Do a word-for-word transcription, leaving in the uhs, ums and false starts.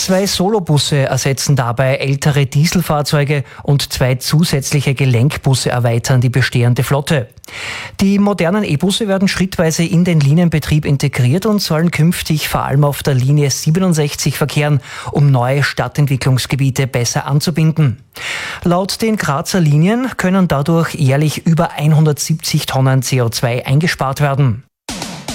Zwei Solobusse ersetzen dabei ältere Dieselfahrzeuge und zwei zusätzliche Gelenkbusse erweitern die bestehende Flotte. Die modernen E-Busse werden schrittweise in den Linienbetrieb integriert und sollen künftig vor allem auf der Linie siebenundsechzig verkehren, um neue Stadtentwicklungsgebiete besser anzubinden. Laut den Grazer Linien können dadurch jährlich über hundertsiebzig Tonnen C O zwei eingespart werden.